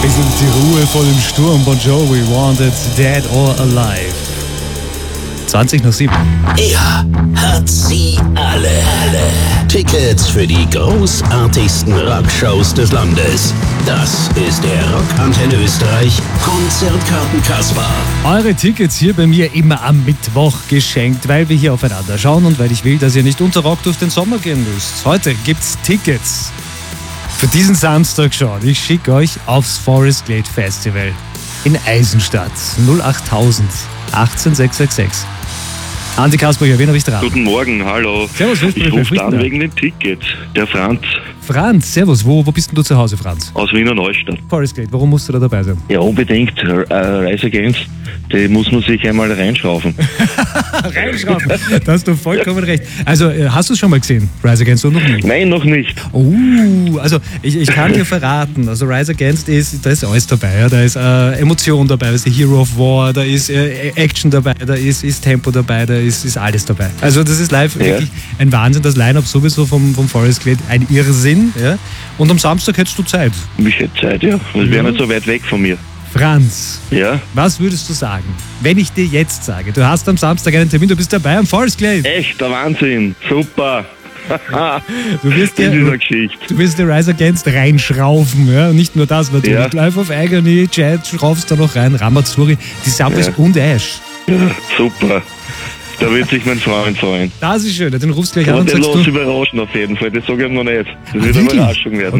Bisschen die Ruhe vor dem Sturm. Bon Jovi, Wanted, Dead or Alive. 20:07. Er hat sie alle. Tickets für die großartigsten Rockshows des Landes. Das ist der Rockantenne Österreich Konzertkarten-Kasper. Eure Tickets hier bei mir immer am Mittwoch geschenkt, weil wir hier aufeinander schauen und weil ich will, dass ihr nicht unter Rock durch den Sommer gehen müsst. Heute gibt's Tickets für diesen Samstag schon. Ich schicke euch aufs Forest Glade Festival in Eisenstadt. 08000 18666. Andi Kasper, wen habe ich dran? Guten Morgen, hallo. Servus, ich rufe an wegen den Tickets. Der Franz Franz, servus. Wo bist denn du zu Hause, Franz? aus Wiener Neustadt. Forest Glade, warum musst du da dabei sein? Ja, unbedingt. Reiseagents, die muss man sich einmal reinschrauben. Reinschrauben, da hast du vollkommen recht. Also, hast du es schon mal gesehen, Rise Against, oder noch nicht? Nein, noch nicht. Also ich kann dir verraten, also Rise Against da ist alles dabei. Ja? Da ist Emotion dabei, da ist Hero of War, da ist Action dabei, da ist Tempo dabei, da ist alles dabei. Also das ist live wirklich ein Wahnsinn, das Line-Up sowieso vom Forest Glade, ein Irrsinn. Ja? Und am Samstag hättest du Zeit. Ich hätte Zeit, ja. Das wäre nicht so weit weg von mir. Franz, Ja? was würdest du sagen, wenn ich dir jetzt sage, du hast am Samstag einen Termin, du bist dabei am Forest Glade. Echt, der Wahnsinn. Super. Du wirst In dieser dir Geschichte. Rise Against reinschrauben, ja? Und nicht nur das natürlich. Ja. Live auf Agony, Chat, schraubst da noch rein, Ramazzurri, die Samples und Ash. Ja, super. Da wird sich mein Freund freuen. Das ist schön, den rufst du gleich an und Und sagst los du... überraschen auf jeden Fall. Das sage ich ihm noch nicht. Das wird eine wirklich? Überraschung werden.